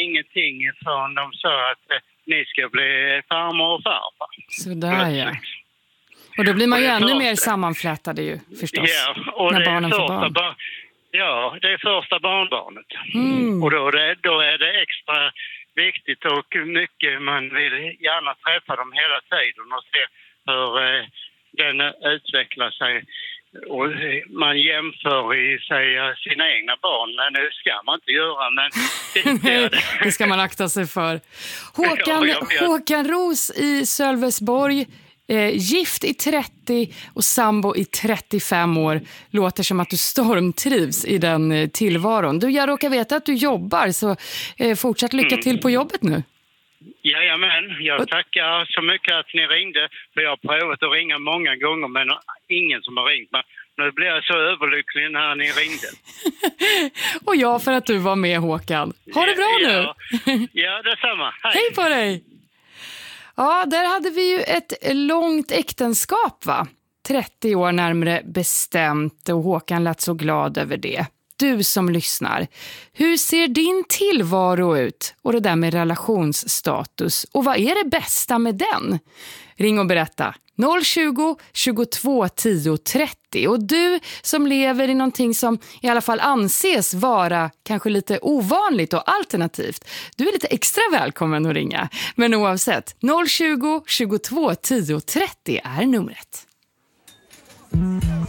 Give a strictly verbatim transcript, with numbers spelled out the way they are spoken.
ingenting förrän de sa att eh, ni ska bli farmor och farfar. Sådär, ja. Och då blir man ju ännu första... mer sammanflätade ju, förstås. Ja, och när det barnen är får första barn. Bar... Ja, det är första barnbarnet. Mm. Och då är, det, då är det extra viktigt och mycket man vill gärna träffa dem hela tiden och se hur eh, den utvecklar sig. Och man jämför i sig sina egna barn, men det ska man inte göra. Men det, det, det ska man akta sig för. Håkan, ja, ja, ja. Håkan Roos i Sölvesborg, eh, gift i trettio och sambo i trettiofem år. Låter som att du stormtrivs i den eh, tillvaron. Du, jag råkar veta att du jobbar, så eh, fortsätt lycka till på jobbet nu. Jajamän, jag tackar så mycket att ni ringde. För jag har provat att ringa många gånger, men ingen som har ringt mig. Nu blir jag så överlycklig när ni ringde. Och jag för att du var med, Håkan. Ha det bra nu. Ja, ja detsamma. Hej. Hej på dig. Ja, där hade vi ju ett långt äktenskap, va? trettio år närmare bestämt, och Håkan lät så glad över det. Du som lyssnar, hur ser din tillvaro ut? Och det där med relationsstatus. Och vad är det bästa med den? Ring och berätta. noll tjugo, tjugotvå, tio, trettio. Och du som lever i någonting som i alla fall anses vara kanske lite ovanligt och alternativt. Du är lite extra välkommen att ringa. Men oavsett, noll tjugo, tjugotvå, tio, trettio är numret.